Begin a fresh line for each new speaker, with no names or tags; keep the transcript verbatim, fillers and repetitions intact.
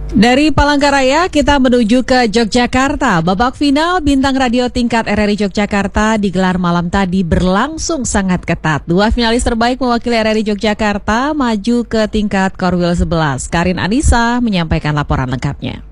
Dari Palangkaraya kita menuju ke Yogyakarta. Babak final bintang radio tingkat R R I Yogyakarta digelar malam tadi berlangsung sangat ketat. Dua finalis terbaik mewakili R R I Yogyakarta maju ke tingkat Korwil sebelas. Karin Anissa menyampaikan laporan lengkapnya.